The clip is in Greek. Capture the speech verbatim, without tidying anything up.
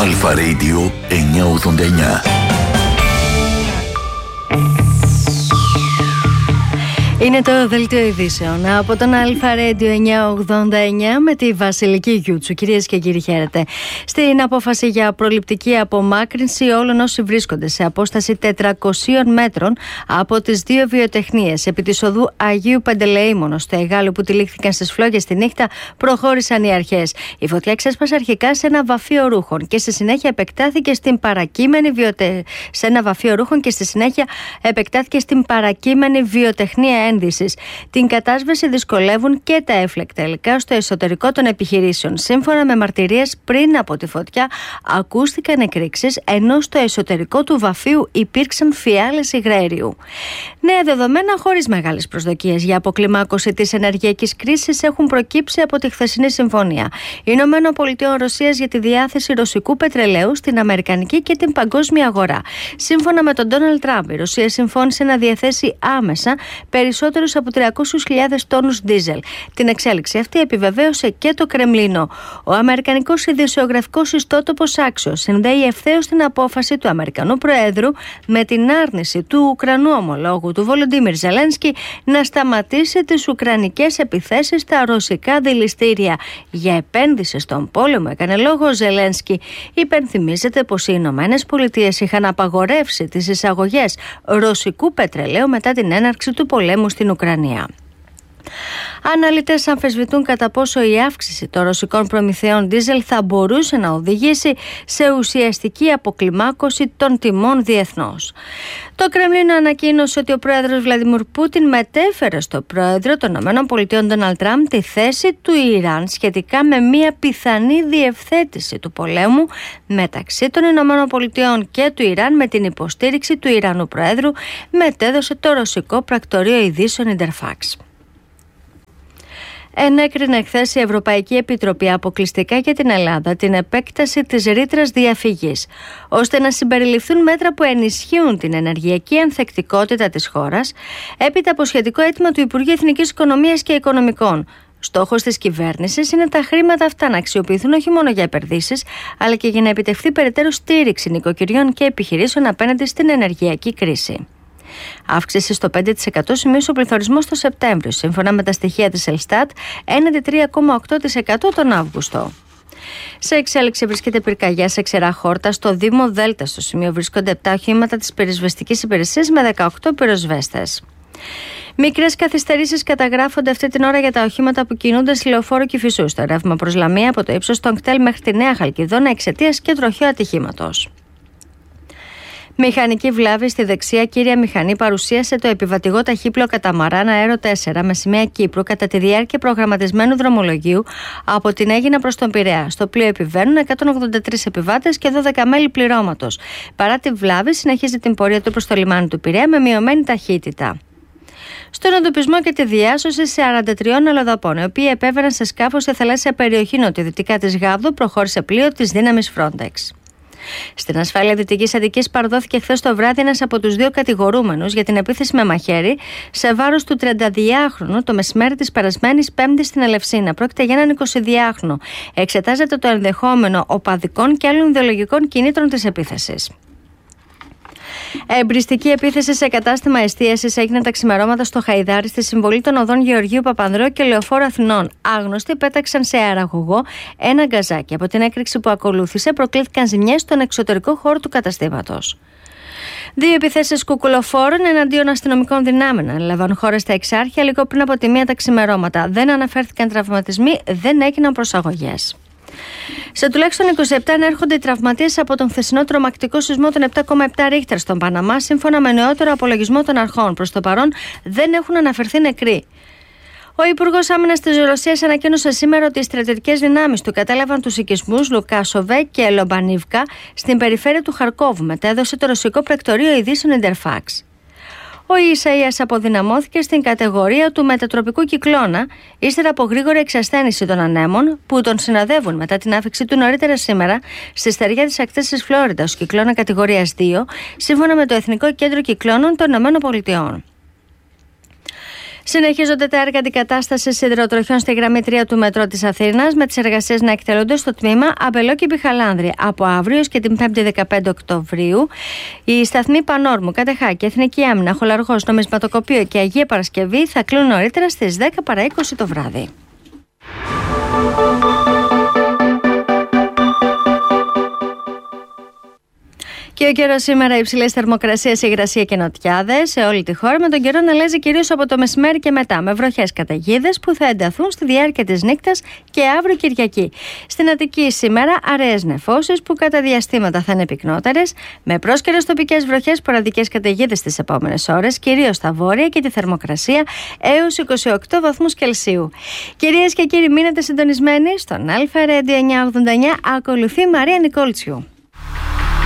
Αλφα Radio εννιακόσια ογδόντα εννιά. Είναι το δελτίο ειδήσεων από τον Αλφα Radio εννιακόσια ογδόντα εννιά με τη Βασιλική Γιούτσου. Κυρίες και κύριοι, χαίρετε. Στην απόφαση για προληπτική απομάκρυνση όλων όσοι βρίσκονται σε απόσταση τετρακοσίων μέτρων από τις δύο βιοτεχνίες επί της οδού Αγίου Παντελεήμονο στο Εγάλο που τυλίχθηκαν στις φλόγες τη νύχτα, προχώρησαν οι αρχές. Η φωτιά ξέσπασε αρχικά σε ένα βαφείο ρούχων και στη συνέχεια επεκτάθηκε στην παρακείμενη βιοτε... σε ένα βαφείο ρούχων και στη συνέχεια επεκτάθηκε στην παρακείμενη βιοτεχνία ένδυσης. Την κατάσβεση δυσκολεύουν και τα έφλεκτα υλικά στο εσωτερικό των επιχειρήσεων. Σύμφωνα με μαρτυρίες, πριν από τη φωτιά ακούστηκαν εκρήξεις, ενώ στο εσωτερικό του βαφείου υπήρξαν φιάλες υγραερίου. Νέα δεδομένα χωρίς μεγάλες προσδοκίες για αποκλιμάκωση της ενεργειακής κρίσης έχουν προκύψει από τη χθεσινή συμφωνία Ηνωμένων Πολιτειών Ρωσίας για τη διάθεση ρωσικού πετρελαίου στην αμερικανική και την παγκόσμια αγορά. Σύμφωνα με τον Ντόναλντ Τραμπ, η Ρωσία συμφώνησε να διαθέσει άμεσα περισσότερους από τριακόσιες χιλιάδες τόνους ντίζελ. Την εξέλιξη αυτή επιβεβαίωσε και το Κρεμλίνο. Ο αμερικανικός ειδησιογραφικός ιστότοπος Axios συνδέει ευθέως την απόφαση του Αμερικανού Προέδρου με την άρνηση του Ουκρανού ομολόγου του Βολοντίμιρ Ζελένσκι να σταματήσει τις ουκρανικές επιθέσεις στα ρωσικά δηληστήρια. Για επένδυση στον πόλεμο έκανε λόγο ο Ζελένσκι. Υπενθυμίζεται πως οι Ηνωμένες Πολιτείες είχαν απαγορεύσει τις εισαγωγές ρωσικού πετρελαίου μετά την έναρξη του πολέμου στην Ουκρανία. Αναλυτές αμφισβητούν κατά πόσο η αύξηση των ρωσικών προμηθειών ντίζελ θα μπορούσε να οδηγήσει σε ουσιαστική αποκλιμάκωση των τιμών διεθνώς. Το Κρεμλίνο ανακοίνωσε ότι ο πρόεδρος Βλαντιμίρ Πούτιν μετέφερε στο πρόεδρο των ΗΠΑ Ντόναλντ Τραμπ τη θέση του Ιράν σχετικά με μια πιθανή διευθέτηση του πολέμου μεταξύ των ΗΠΑ και του Ιράν με την υποστήριξη του Ιρανού πρόεδρου, μετέδωσε το ρωσικό πρακτορείο ειδήσεων Interfax. Ενέκρινε χθες η Ευρωπαϊκή Επιτροπή αποκλειστικά για την Ελλάδα την επέκταση της ρήτρας διαφυγής, ώστε να συμπεριληφθούν μέτρα που ενισχύουν την ενεργειακή ανθεκτικότητα της χώρας, έπειτα από σχετικό αίτημα του Υπουργείου Εθνικής Οικονομίας και Οικονομικών. Στόχος της κυβέρνησης είναι τα χρήματα αυτά να αξιοποιηθούν όχι μόνο για επενδύσεις, αλλά και για να επιτευχθεί περαιτέρω στήριξη νοικοκυριών και επιχειρήσεων απέναντι στην ενεργειακή κρίση. Αύξηση στο πέντε τοις εκατό σημείωσε ο πληθωρισμός το Σεπτέμβριο, σύμφωνα με τα στοιχεία της Ελστάτ, έναντι τρία κόμμα οκτώ τοις εκατό τον Αύγουστο. Σε εξέλιξη βρίσκεται πυρκαγιά σε Ξερά Χόρτα στο Δήμο Δέλτα. Στο σημείο βρίσκονται επτά οχήματα της πυροσβεστικής υπηρεσίας με δεκαοκτώ πυροσβέστες. Μικρές καθυστερήσεις καταγράφονται αυτή την ώρα για τα οχήματα που κινούνται στη Λεωφόρο Κηφισού στο ρεύμα προς Λαμία από το ύψος των κτέλ μέχρι τη Νέα Χαλκιδόνα εξαιτίας και τροχαίου ατυχήματος. Μηχανική βλάβη στη δεξιά κύρια μηχανή παρουσίασε το επιβατηγό ταχύπλοο καταμαράν Αέρο τέσσερα με σημαία Κύπρου κατά τη διάρκεια προγραμματισμένου δρομολογίου από την Αίγινα προς τον Πειραιά. Στο πλοίο επιβαίνουν εκατόν ογδόντα τρεις επιβάτες και δώδεκα μέλη πληρώματος. Παρά τη βλάβη, συνεχίζει την πορεία του προς το λιμάνι του Πειραιά με μειωμένη ταχύτητα. Στον εντοπισμό και τη διάσωση σαράντα τριών αλλοδαπών, οι οποίοι επέβαιναν σε σκάφος σε θαλάσσια περιοχή νοτιοδυτικά της Γάβδου, προχώρησε πλοίο της δύναμης Frontex. Στην ασφάλεια Δυτικής Αττικής παρδόθηκε χθες το βράδυ ένας από τους δύο κατηγορούμενους για την επίθεση με μαχαίρι σε βάρος του τριανταδυάχρονου το μεσημέρι της περασμένης Πέμπτης στην Ελευσίνα. Πρόκειται για έναν εικοσιδυάχρονο. Εξετάζεται το ενδεχόμενο οπαδικών και άλλων ιδεολογικών κινήτρων της επίθεσης. Εμπριστική επίθεση σε κατάστημα εστίασης έγινε τα ξημερώματα στο Χαϊδάρι στη συμβολή των οδών Γεωργίου Παπανδρέου και Λεωφόρου Αθηνών. Άγνωστοι πέταξαν σε αεραγωγό ένα γκαζάκι. Από την έκρηξη που ακολούθησε προκλήθηκαν ζημιές στον εξωτερικό χώρο του καταστήματος. Δύο επιθέσεις κουκουλοφόρων εναντίον αστυνομικών δυνάμεων έλαβαν χώρα στα Εξάρχεια λίγο πριν από τη μία τα ξημερώματα. Δεν αναφέρθηκαν τραυματισμοί, δεν έγιναν προσαγωγές. Σε τουλάχιστον είκοσι επτά ανέρχονται οι τραυματίες από τον χθεσινό τρομακτικό σεισμό των επτά κόμμα επτά Ρίχτερ στον Παναμά, σύμφωνα με νεότερο απολογισμό των αρχών. Προς το παρόν δεν έχουν αναφερθεί νεκροί. Ο Υπουργός Άμυνας της Ρωσίας ανακοίνωσε σήμερα ότι οι στρατιωτικές δυνάμεις του κατέλαβαν τους οικισμούς Λουκάσοβε και Λομπανίβκα στην περιφέρεια του Χαρκόβου, μετέδωσε το ρωσικό πρακτορείο ειδήσεων Interfax. Ο Ισαΐας αποδυναμώθηκε στην κατηγορία του μετατροπικού κυκλώνα, ύστερα από γρήγορη εξασθένηση των ανέμων που τον συνοδεύουν μετά την άφηξη του νωρίτερα σήμερα στη στεριά της ακτής της Φλόριντα, κυκλώνα κατηγορίας δύο, σύμφωνα με το Εθνικό Κέντρο Κυκλώνων των ΗΠΑ. Συνεχίζονται τα έργα αντικατάστασης σιδηροτροχιών στη γραμμή τρία του μετρό της Αθήνας, με τις εργασίες να εκτελούνται στο τμήμα Αμπελόκηπη-Χαλάνδρη από αύριο και την πέμπτη δεκαπέντε Οκτωβρίου. Οι σταθμοί Πανόρμου, Κατεχάκη, Εθνική Άμυνα, Χολαργός, Νομισματοκοπείο και Αγία Παρασκευή θα κλείνουν νωρίτερα στις δέκα παρά είκοσι το βράδυ. Και ο καιρός σήμερα, υψηλές θερμοκρασίες, υγρασία και νοτιάδες σε όλη τη χώρα, με τον καιρό να αλλάζει κυρίως από το μεσημέρι και μετά, με βροχές καταιγίδες που θα ενταθούν στη διάρκεια της νύχτας και αύριο Κυριακή. Στην Αττική σήμερα, αραιές νεφώσεις που κατά διαστήματα θα είναι πυκνότερες, με πρόσκαιρες τοπικές βροχές, σποραδικές καταιγίδες τις επόμενες ώρες, κυρίως στα βόρεια, και τη θερμοκρασία έως είκοσι οκτώ βαθμούς Κελσίου. Κυρίες και κύριοι, μείνετε συντονισμένοι στον Α Radio εννιακόσια ογδόντα εννιά. Ακολουθεί Μαρία Νικόλτσιου.